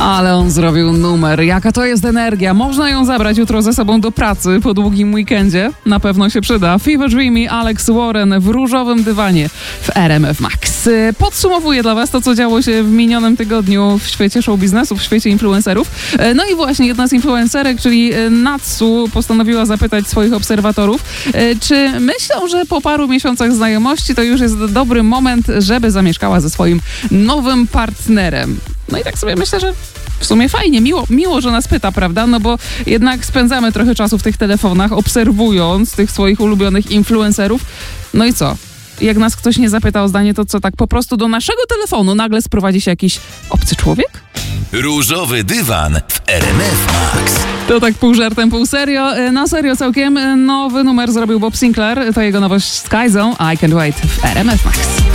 Ale on zrobił numer. Jaka to jest energia? Można ją zabrać jutro ze sobą do pracy po długim weekendzie. Na pewno się przyda. Fever Dreamy, Alex Warren w różowym dywanie w RMF Max. Podsumowuję dla was to, co działo się w minionym tygodniu w świecie show biznesu, w świecie influencerów. No i właśnie jedna z influencerek, czyli Natsu, postanowiła zapytać swoich obserwatorów, czy myślą, że po paru miesiącach znajomości to już jest dobry moment, żeby zamieszkała ze swoim nowym partnerem. No i tak sobie myślę, że w sumie fajnie, miło, że nas pyta, prawda? No bo jednak spędzamy trochę czasu w tych telefonach, obserwując tych swoich ulubionych influencerów. No i co? Jak nas ktoś nie zapyta o zdanie, to co, tak po prostu do naszego telefonu nagle sprowadzi się jakiś obcy człowiek? Różowy dywan w RMF Max. To tak pół żartem, pół serio. Na serio całkiem nowy numer zrobił Bob Sinclair. To jego nowość Sky Zone, I Can't Wait w RMF Max.